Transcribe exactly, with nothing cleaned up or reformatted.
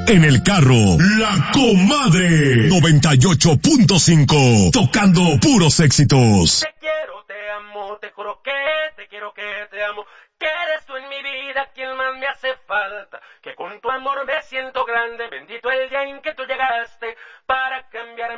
En el carro, La Comadre. noventa y ocho punto cinco. Tocando puros éxitos. Te quiero, te amo, te juro que te quiero, que te amo. Que eres tú en mi vida quien más me hace falta. Que con tu amor me siento grande. Bendito el día en que tú llegaste para cambiar